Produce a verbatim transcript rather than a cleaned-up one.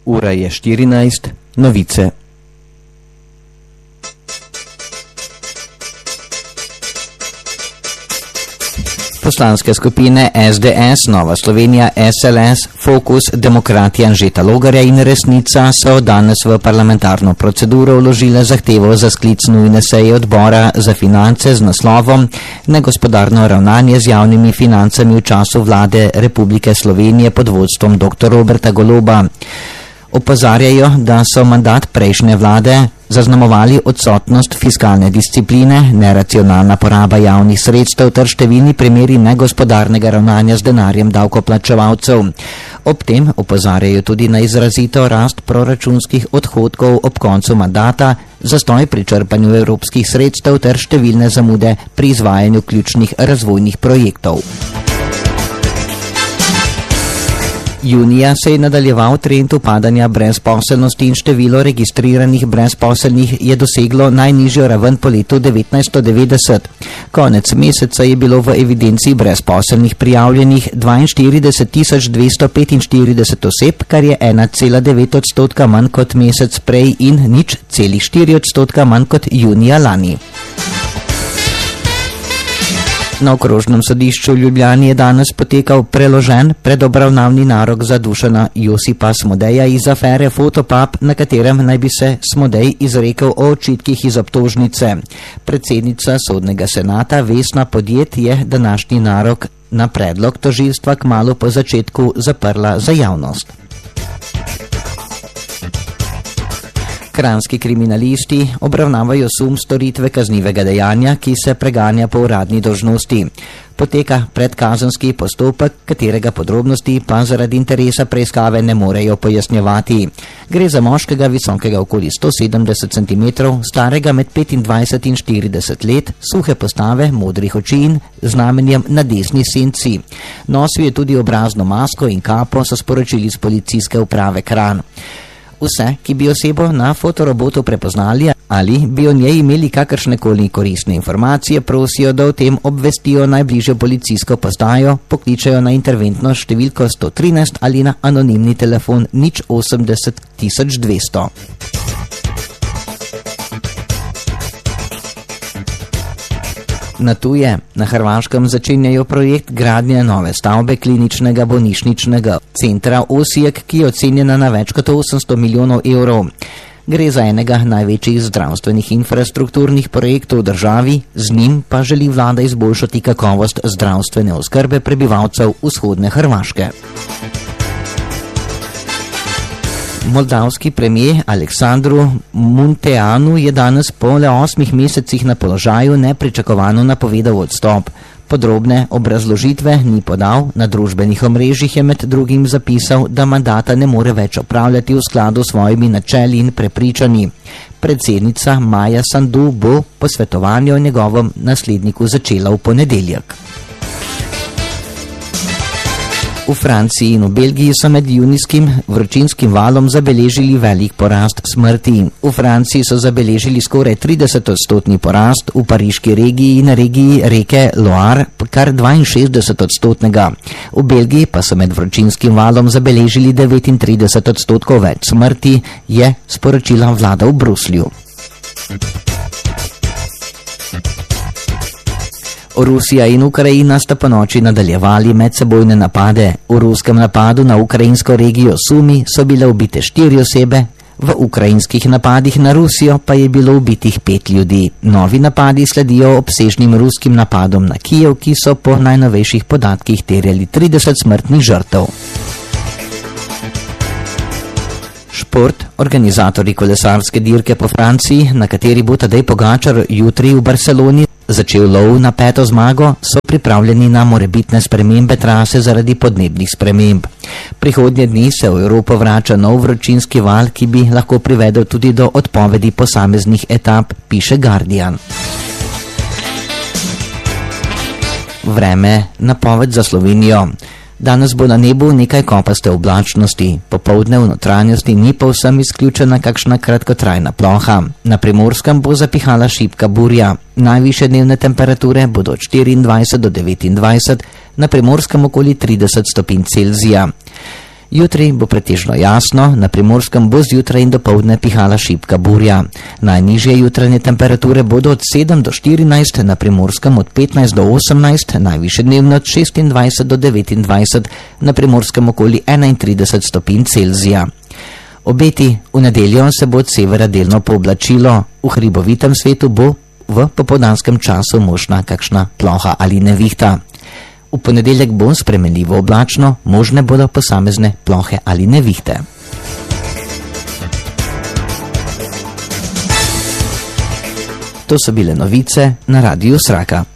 Ura je štirinajst, novice. Poslanske skupine S D S, Nova Slovenija, S L S, Fokus, Demokrati Anžeta Logarja in Resnica so danes v parlamentarno proceduro vložile zahtevo za sklic nujne seje odbora za finance z naslovom Negospodarno ravnanje z javnimi financami v času vlade Republike Slovenije pod vodstvom dr. Roberta Goloba. Opozarjajo, da so mandat prejšnje vlade zaznamovali odsotnost fiskalne discipline, neracionalna poraba javnih sredstev ter številni primeri negospodarnega ravnanja z denarjem davkoplačevalcev. Ob tem opozarjajo tudi na izrazito rast proračunskih odhodkov ob koncu mandata, zastoj pri črpanju evropskih sredstev ter številne zamude pri izvajanju ključnih razvojnih projektov. Junija se je nadaljeval trend upadanja brezposelnosti in število registriranih brezposelnih je doseglo najnižjo raven po letu devetnajststo devetdeset. Konec meseca je bilo v evidenci brezposelnih prijavljenih dvainštirideset tisoč dvesto petinštirideset oseb, kar je ena cela devet odstotka manj kot mesec prej in nič celih štiri odstotka manj kot junija lani. Na okrožnem sodišču v Ljubljani je danes potekal preložen predobravnavni narok za Dušana Josipa Smodeja iz afere Fotopub, na katerem naj bi se Smodej izrekel o očitkih iz obtožnice. Predsednica sodnega senata Vesna Podjet je današnji narok na predlog tožilstva kmalu po začetku zaprla za javnost. Kranjski kriminalisti obravnavajo sum storitve kaznivega dejanja, ki se preganja po uradni dolžnosti. Poteka predkazenski postopek, katerega podrobnosti pa zaradi interesa preiskave ne morejo pojasnjevati. Gre za moškega visokega okoli sto sedemdeset centimetrov, starega med petindvajset in štirideset let, suhe postave, modrih oči in znamenjem na desni senci. Nosil je tudi obrazno masko in kapo, so sporočili z policijske uprave Kranj. Vse, ki bi osebo na fotorobotu prepoznali ali bi o njej imeli kakršnekoli koristne informacije, prosijo, da o tem obvestijo najbližjo policijsko postajo, pokličajo na interventno številko sto trinajst ali na anonimni telefon nič osemdeset tisoč dvesto. Na tuje, na Hrvaškem začenjajo projekt gradnje nove stavbe kliničnega bolnišničnega centra Osijek, ki je ocenjena na več kot osemsto milijonov evrov. Gre za enega največjih zdravstvenih infrastrukturnih projektov v državi, z njim pa želi vlada izboljšati kakovost zdravstvene oskrbe prebivalcev vzhodne Hrvaške. Moldavski premijer Aleksandru Munteanu je danes po le osmih mesecih na položaju nepričakovano napovedal odstop. Podrobne obrazložitve ni podal, na družbenih omrežjih je med drugim zapisal, da mandata ne more več opravljati v skladu s svojimi načeli in prepričanji. Predsednica Maja Sandu bo posvetovanje o njegovem nasledniku začela v ponedeljek. V Franciji in v Belgiji so med junijskim vročinskim valom zabeležili velik porast smrti. V Franciji so zabeležili skoraj trideset odstotni porast, v pariški regiji in regiji reke Loire kar dvainšestdeset odstotnega. V Belgiji pa so med vročinskim valom zabeležili devetintrideset odstotkov več smrti, je sporočila vlada v Bruslju. Rusija in Ukrajina sta po noči nadaljevali medsebojne napade. V ruskem napadu na ukrajinsko regijo Sumi so bile ubite štiri osebe, v ukrajinskih napadih na Rusijo pa je bilo ubitih pet ljudi. Novi napadi sledijo obsežnim ruskim napadom na Kijev, ki so po najnovejših podatkih terjali trideset smrtnih žrtev. Šport. Organizatorji kolesarske dirke po Franciji, na kateri bo Tadej Pogačar jutri v Barceloni začel lov na peto zmago, so pripravljeni na morebitne spremembe trase zaradi podnebnih sprememb. Prihodnje dni se v Evropo vrača nov vročinski val, ki bi lahko privedel tudi do odpovedi posameznih etap, piše Guardian. Vreme, napoved za Slovenijo. Danes bo na nebu nekaj kopaste oblačnosti, popoldne v notranjosti ni povsem izključena kakšna kratkotrajna ploha. Na Primorskem bo zapihala šibka burja. Najvišje dnevne temperature bodo od štiriindvajset do devetindvajset, na Primorskem okoli trideset stopinj Celzija. Jutri bo pretežno jasno, na Primorskem bo zjutraj in dopoldne pihala šibka burja. Najnižje jutranje temperature bodo od sedem do štirinajst, na Primorskem od petnajst do osemnajst, najvišje dnevno od šestindvajset do devetindvajset, na Primorskem okoli enaintrideset stopinj Celzija. Obeti: v nedeljo se bo od severa delno pooblačilo, v hribovitem svetu bo v popoldanskem času možna kakšna ploha ali nevihta. V ponedeljek bo spremenljivo oblačno, možne bodo posamezne plohe ali nevihte. To so bile novice na Radiu Sraka.